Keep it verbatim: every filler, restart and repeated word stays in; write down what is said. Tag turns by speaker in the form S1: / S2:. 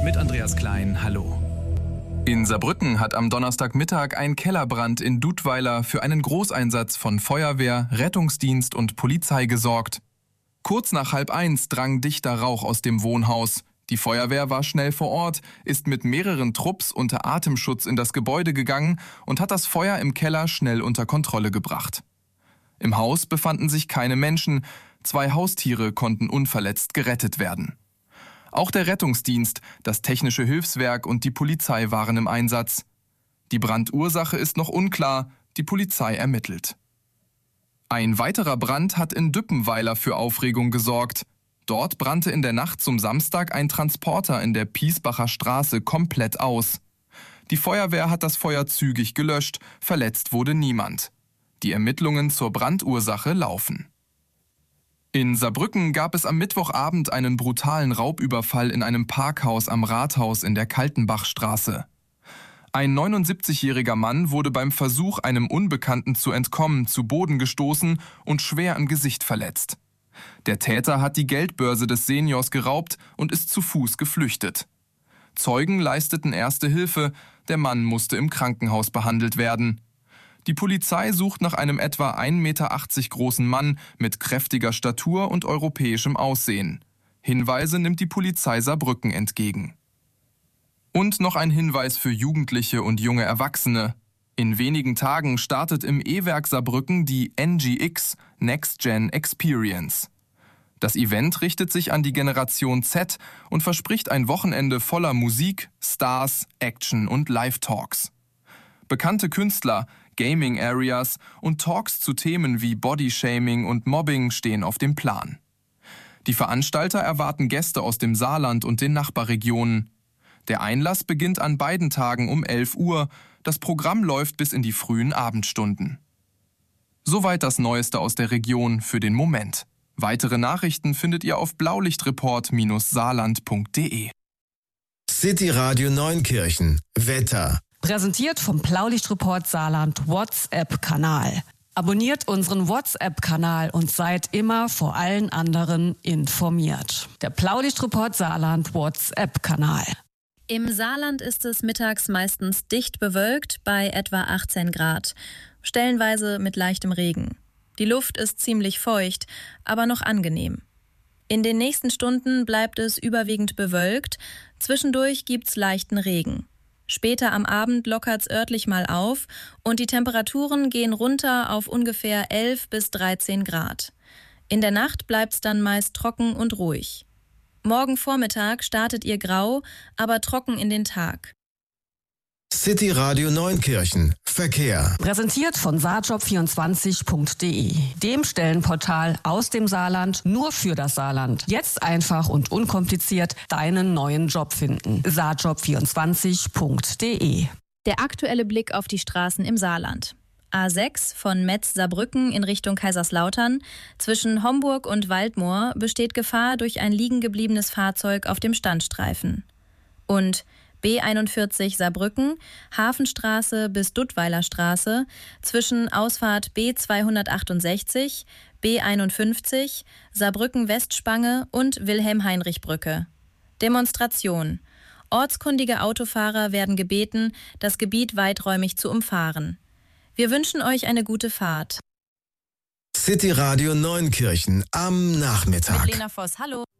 S1: mit Andreas Klein. Hallo. In Saarbrücken hat am Donnerstagmittag ein Kellerbrand in Dudweiler für einen Großeinsatz von Feuerwehr, Rettungsdienst und Polizei gesorgt. Kurz nach halb eins drang dichter Rauch aus dem Wohnhaus. Die Feuerwehr war schnell vor Ort, ist mit mehreren Trupps unter Atemschutz in das Gebäude gegangen und hat das Feuer im Keller schnell unter Kontrolle gebracht. Im Haus befanden sich keine Menschen, zwei Haustiere konnten unverletzt gerettet werden. Auch der Rettungsdienst, das Technische Hilfswerk und die Polizei waren im Einsatz. Die Brandursache ist noch unklar, die Polizei ermittelt. Ein weiterer Brand hat in Düppenweiler für Aufregung gesorgt. Dort brannte in der Nacht zum Samstag ein Transporter in der Piesbacher Straße komplett aus. Die Feuerwehr hat das Feuer zügig gelöscht, verletzt wurde niemand. Die Ermittlungen zur Brandursache laufen. In Saarbrücken gab es am Mittwochabend einen brutalen Raubüberfall in einem Parkhaus am Rathaus in der Kaltenbachstraße. Ein neunundsiebzigjähriger Mann wurde beim Versuch, einem Unbekannten zu entkommen, zu Boden gestoßen und schwer im Gesicht verletzt. Der Täter hat die Geldbörse des Seniors geraubt und ist zu Fuß geflüchtet. Zeugen leisteten erste Hilfe, der Mann musste im Krankenhaus behandelt werden. Die Polizei sucht nach einem etwa ein Meter achtzig großen Mann mit kräftiger Statur und europäischem Aussehen. Hinweise nimmt die Polizei Saarbrücken entgegen. Und noch ein Hinweis für Jugendliche und junge Erwachsene. In wenigen Tagen startet im E-Werk Saarbrücken die N G X Next Gen Experience. Das Event richtet sich an die Generation Z und verspricht ein Wochenende voller Musik, Stars, Action und Live-Talks. Bekannte Künstler, Gaming-Areas und Talks zu Themen wie Bodyshaming und Mobbing stehen auf dem Plan. Die Veranstalter erwarten Gäste aus dem Saarland und den Nachbarregionen. Der Einlass beginnt an beiden Tagen um elf Uhr. Das Programm läuft bis in die frühen Abendstunden. Soweit das Neueste aus der Region für den Moment. Weitere Nachrichten findet ihr auf blaulichtreport saarland punkt de.
S2: City Radio Neunkirchen. Wetter.
S3: Präsentiert vom Blaulichtreport Saarland WhatsApp-Kanal. Abonniert unseren WhatsApp-Kanal und seid immer vor allen anderen informiert. Der Blaulichtreport Saarland WhatsApp-Kanal.
S4: Im Saarland ist es mittags meistens dicht bewölkt bei etwa achtzehn Grad, stellenweise mit leichtem Regen. Die Luft ist ziemlich feucht, aber noch angenehm. In den nächsten Stunden bleibt es überwiegend bewölkt, zwischendurch gibt's leichten Regen. Später am Abend lockert's örtlich mal auf und die Temperaturen gehen runter auf ungefähr elf bis dreizehn Grad. In der Nacht bleibt's dann meist trocken und ruhig. Morgen Vormittag startet ihr grau, aber trocken in den Tag.
S2: City Radio Neunkirchen. Verkehr.
S3: Präsentiert von saarjob vierundzwanzig punkt de, dem Stellenportal aus dem Saarland nur für das Saarland. Jetzt einfach und unkompliziert deinen neuen Job finden. saarjob vierundzwanzig punkt de.
S4: Der aktuelle Blick auf die Straßen im Saarland. A sechs von Metz-Saarbrücken in Richtung Kaiserslautern. Zwischen Homburg und Waldmoor besteht Gefahr durch ein liegengebliebenes Fahrzeug auf dem Standstreifen. Und B einundvierzig Saarbrücken, Hafenstraße bis Dudweiler Straße, zwischen Ausfahrt B zweihundertachtundsechzig, B einundfünfzig, Saarbrücken-Westspange und Wilhelm-Heinrich-Brücke. Demonstration. Ortskundige Autofahrer werden gebeten, das Gebiet weiträumig zu umfahren. Wir wünschen euch eine gute Fahrt.
S2: City Radio Neunkirchen am Nachmittag.
S4: Mit Lena Voss, hallo.